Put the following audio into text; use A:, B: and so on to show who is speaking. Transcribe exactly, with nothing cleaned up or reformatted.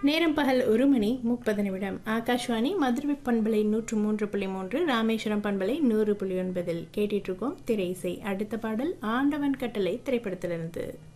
A: நேரம் பகல் ஒரு மணி முப்பது நிமிடம். ஆகாஷ்வாணி மதுரை பண்பலை நூற்று மூன்று புள்ளி மூன்று, ராமேஸ்வரம் பண்பலை நூறு புள்ளி ஒன்பதில் கேட்டிருக்கோம் திரை இசை. அடுத்த பாடல் ஆண்டவன் கட்டளை திரைப்படத்திலிருந்து.